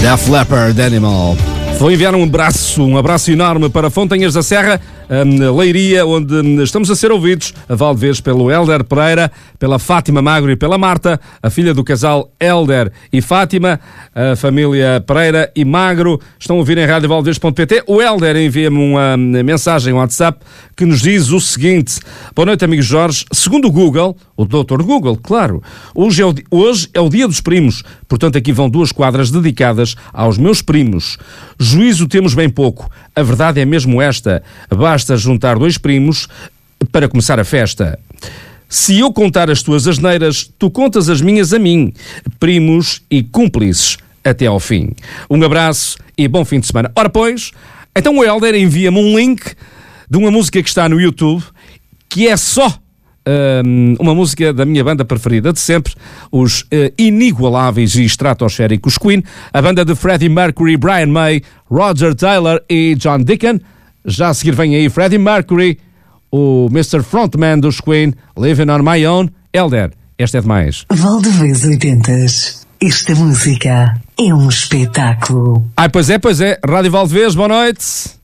Def Leppard, Animal. Vou enviar um abraço enorme para Fontanhas da Serra, Leiria, onde estamos a ser ouvidos a Valdevez pelo Hélder Pereira, pela Fátima Magro e pela Marta, a filha do casal Hélder e Fátima, a família Pereira e Magro, estão a ouvir em radiovaldevez.pt. O Hélder envia-me uma mensagem, um WhatsApp, que nos diz o seguinte: boa noite, amigo Jorge. Segundo o Google, o Dr. Google, claro, hoje é o dia dos primos, portanto aqui vão 2 quadras dedicadas aos meus primos. Juízo temos bem pouco, a verdade é mesmo esta: basta juntar 2 primos para começar a festa. Se eu contar as tuas asneiras, tu contas as minhas a mim, primos e cúmplices até ao fim. Um abraço e bom fim de semana. Ora pois, então o Hélder envia-me um link de uma música que está no YouTube, que é só uma música da minha banda preferida de sempre, os inigualáveis e estratosféricos Queen, a banda de Freddie Mercury, Brian May, Roger Taylor e John Deacon. Já a seguir vem aí Freddie Mercury, o Mr. Frontman dos Queen, Living on My Own. Hélder, esta é demais. Valdevez 80s. Esta música é um espetáculo. Pois é. Rádio Valdevez, boa noite.